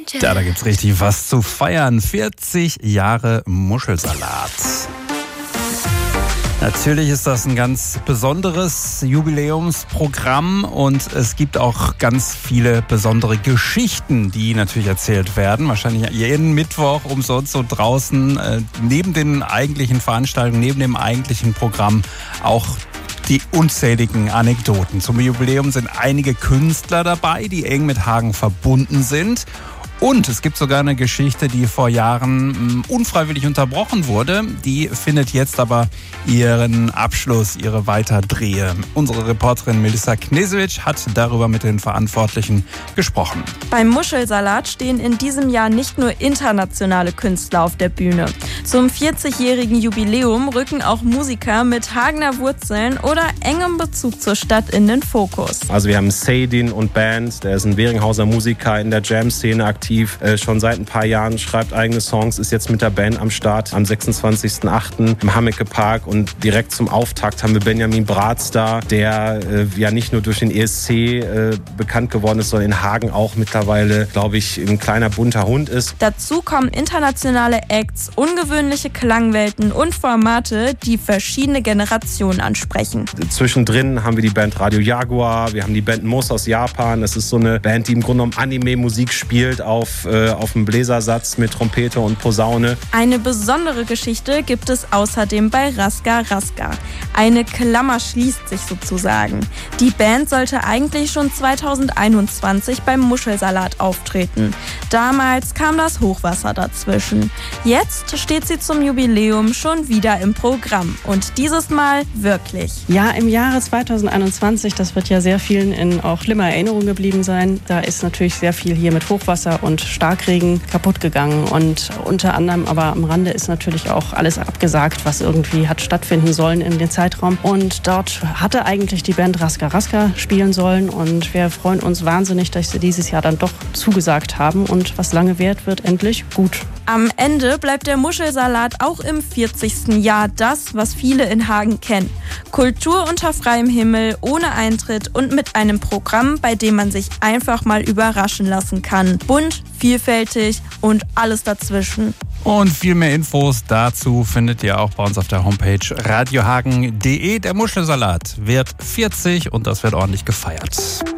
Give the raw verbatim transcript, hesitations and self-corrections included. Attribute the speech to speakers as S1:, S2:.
S1: Ja, da gibt's richtig was zu feiern. vierzig Jahre Muschelsalat. Natürlich ist das ein ganz besonderes Jubiläumsprogramm und es gibt auch ganz viele besondere Geschichten, die natürlich erzählt werden. Wahrscheinlich jeden Mittwoch umsonst so draußen, äh, neben den eigentlichen Veranstaltungen, neben dem eigentlichen Programm auch die unzähligen Anekdoten. Zum Jubiläum sind einige Künstler dabei, die eng mit Hagen verbunden sind. Und es gibt sogar eine Geschichte, die vor Jahren unfreiwillig unterbrochen wurde. Die findet jetzt aber ihren Abschluss, ihre Weiterdrehe. Unsere Reporterin Melissa Knesewitsch hat darüber mit den Verantwortlichen gesprochen.
S2: Beim Muschelsalat stehen in diesem Jahr nicht nur internationale Künstler auf der Bühne. Zum vierzigjährigen Jubiläum rücken auch Musiker mit Hagener Wurzeln oder engem Bezug zur Stadt in den Fokus.
S3: Also wir haben Seydin und Band, der ist ein Weringhauser Musiker in der Jam-Szene aktiv. Schon seit ein paar Jahren, schreibt eigene Songs, ist jetzt mit der Band am Start am sechsundzwanzigsten achten im Hammeke Park. Und direkt zum Auftakt haben wir Benjamin Bratz da, der äh, ja nicht nur durch den E S C äh, bekannt geworden ist, sondern in Hagen auch mittlerweile, glaube ich, ein kleiner bunter Hund ist.
S2: Dazu kommen internationale Acts, ungewöhnliche Klangwelten und Formate, die verschiedene Generationen ansprechen.
S3: Zwischendrin haben wir die Band Radio Jaguar, wir haben die Band Moos aus Japan. Das ist so eine Band, die im Grunde genommen Anime-Musik spielt, auch Auf, äh, auf dem Bläsersatz mit Trompete und Posaune.
S2: Eine besondere Geschichte gibt es außerdem bei Raska Raska. Eine Klammer schließt sich sozusagen. Die Band sollte eigentlich schon zweitausendeinundzwanzig beim Muschelsalat auftreten. Damals kam das Hochwasser dazwischen. Jetzt steht sie zum Jubiläum schon wieder im Programm. Und dieses Mal wirklich.
S4: Ja, im Jahre zweitausendeinundzwanzig, das wird ja sehr vielen in auch schlimmer Erinnerung geblieben sein. Da ist natürlich sehr viel hier mit Hochwasser und Starkregen kaputt gegangen. Und unter anderem, aber am Rande ist natürlich auch alles abgesagt, was irgendwie hat stattfinden sollen in den Zeitraum. Und dort hatte eigentlich die Band Raska Raska spielen sollen. Und wir freuen uns wahnsinnig, dass sie dieses Jahr dann doch zugesagt haben. Und was lange währt, wird endlich gut.
S2: Am Ende bleibt der Muschelsalat auch im vierzigsten Jahr das, was viele in Hagen kennen. Kultur unter freiem Himmel, ohne Eintritt und mit einem Programm, bei dem man sich einfach mal überraschen lassen kann. Bunt, vielfältig und alles dazwischen.
S1: Und viel mehr Infos dazu findet ihr auch bei uns auf der Homepage radiohagen punkt de. Der Muschelsalat wird vierzig und das wird ordentlich gefeiert.